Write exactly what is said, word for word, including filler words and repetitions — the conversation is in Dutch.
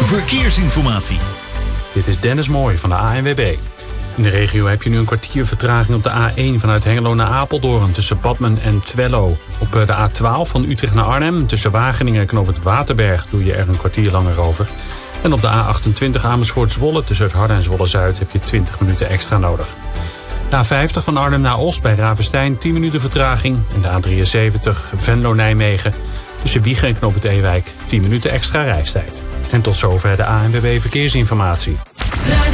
verkeersinformatie. Dit is Dennis Mooij van de A N W B. In de regio heb je nu een kwartier vertraging op de A één vanuit Hengelo naar Apeldoorn tussen Badmen en Twello. Op de A twaalf van Utrecht naar Arnhem tussen Wageningen en Knoop het Waterberg doe je er een kwartier langer over. En op de A achtentwintig Amersfoort-Zwolle tussen Harden en Zwolle-Zuid heb je twintig minuten extra nodig. De A vijftig van Arnhem naar Os bij Ravenstein tien minuten vertraging. En de A drieënzeventig Venlo-Nijmegen tussen Wiegen en Knoop het Ewijk tien minuten extra reistijd. En tot zover de A N W B Verkeersinformatie.